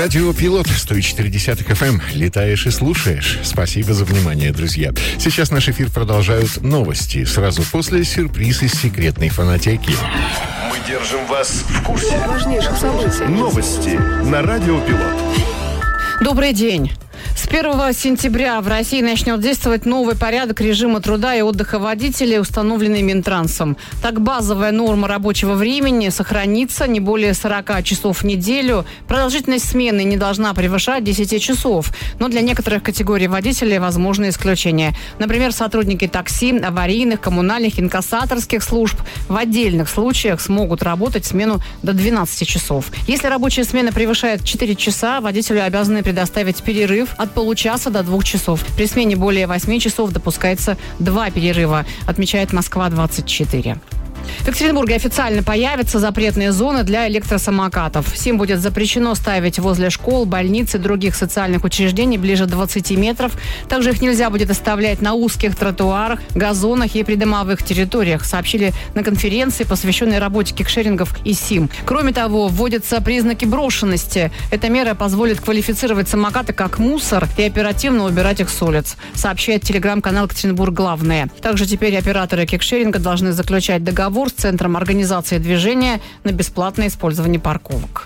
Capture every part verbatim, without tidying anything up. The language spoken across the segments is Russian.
Радио Пилот, сто четыре эф эм. Летаешь и слушаешь. Спасибо за внимание, друзья. Сейчас наш эфир продолжают новости. Сразу после сюрприз из секретной фонотеки. Мы держим вас в курсе важнейших событий. Новости на Радио Пилот. Добрый день. С первого сентября в России начнет действовать новый порядок режима труда и отдыха водителей, установленный Минтрансом. Так, базовая норма рабочего времени сохранится не более сорок часов в неделю. Продолжительность смены не должна превышать десять часов. Но для некоторых категорий водителей возможны исключения. Например, сотрудники такси, аварийных, коммунальных, инкассаторских служб в отдельных случаях смогут работать смену до двенадцати часов. Если рабочая смена превышает четыре часа, водителю обязаны предоставить перерыв от получаса до двух часов. При смене более восьми часов допускается два перерыва, отмечает Москва двадцать четыре. В Екатеринбурге официально появятся запретные зоны для электросамокатов. Всем будет запрещено ставить возле школ, больниц и других социальных учреждений ближе двадцати метров. Также их нельзя будет оставлять на узких тротуарах, газонах и придомовых территориях, сообщили на конференции, посвященной работе кикшерингов и СИМ. Кроме того, вводятся признаки брошенности. Эта мера позволит квалифицировать самокаты как мусор и оперативно убирать их с улиц, сообщает телеграм-канал «Екатеринбург Главное». Также теперь операторы кикшеринга должны заключать договор с Центром организации движения на бесплатное использование парковок.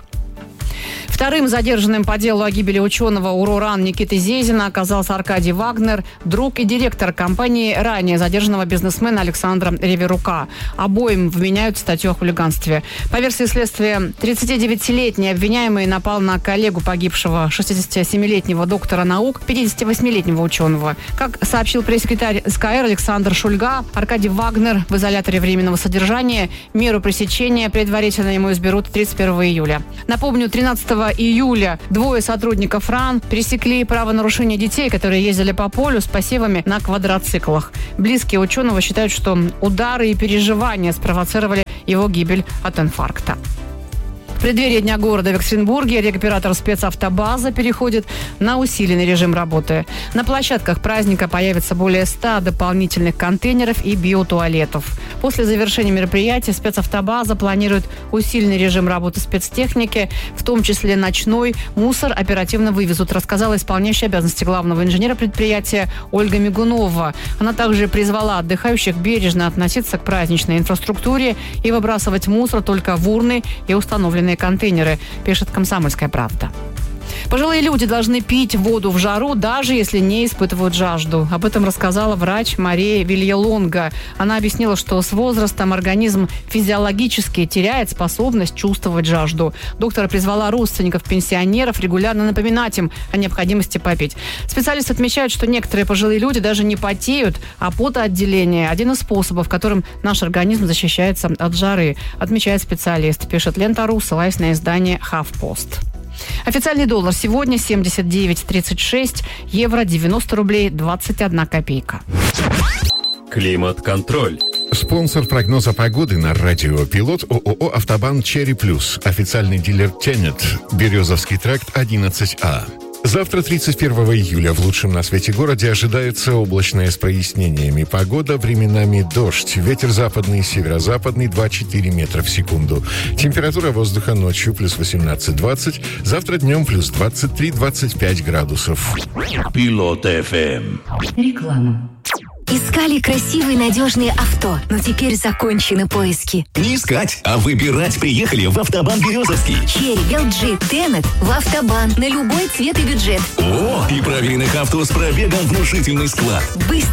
Вторым задержанным по делу о гибели ученого УРОРАН Никиты Зезина оказался Аркадий Вагнер, друг и директор компании ранее задержанного бизнесмена Александра Реверука. Обоим вменяют статью о хулиганстве. По версии следствия, тридцатидевятилетний обвиняемый напал на коллегу погибшего шестидесятисемилетнего доктора наук, пятидесятивосьмилетнего ученого. Как сообщил пресс-секретарь СКР Александр Шульга, Аркадий Вагнер в изоляторе временного содержания. Меру пресечения предварительно ему изберут тридцать первого июля. Напомню, тринадцатого июля двое сотрудников РАН пресекли правонарушение детей, которые ездили по полю с посевами на квадроциклах. Близкие ученого считают, что удары и переживания спровоцировали его гибель от инфаркта. В преддверии Дня города в Екатеринбурге рекоператор спецавтобаза переходит на усиленный режим работы. На площадках праздника появится более ста дополнительных контейнеров и биотуалетов. После завершения мероприятия спецавтобаза планирует усиленный режим работы спецтехники, в том числе ночной. Мусор оперативно вывезут, рассказала исполняющая обязанности главного инженера предприятия Ольга Мигунова. Она также призвала отдыхающих бережно относиться к праздничной инфраструктуре и выбрасывать мусор только в урны и установленные контейнеры, пишет «Комсомольская правда». Пожилые люди должны пить воду в жару, даже если не испытывают жажду. Об этом рассказала врач Мария Вильялонга. Она объяснила, что с возрастом организм физиологически теряет способность чувствовать жажду. Доктор призвала родственников пенсионеров регулярно напоминать им о необходимости попить. Специалисты отмечают, что некоторые пожилые люди даже не потеют, а потоотделение – один из способов, которым наш организм защищается от жары, отмечает специалист, пишет Лента.ру, ссылаясь на издание «Хавпост». Официальный доллар сегодня семьдесят девять тридцать шесть, евро девяносто рублей двадцать одна копейка. Климат-контроль. Спонсор прогноза погоды на радио Пилот ООО «Автобан Черри Плюс». Официальный дилер Тенет. Березовский тракт одиннадцать А. Завтра, тридцать первого июля, в лучшем на свете городе ожидается облачная с прояснениями погода, временами дождь. Ветер западный, северо-западный, два-четыре метра в секунду. Температура воздуха ночью плюс восемнадцать-двадцать, завтра днем плюс двадцать три - двадцать пять градусов. Пилот эф эм. Реклама. Искали красивые надежные авто, но теперь закончены поиски. Не искать, а выбирать приехали в Автобан Березовский. Черри, эл джи, Тенет в Автобан на любой цвет и бюджет. О, и проверенных авто с пробегом внушительный склад. Быстрый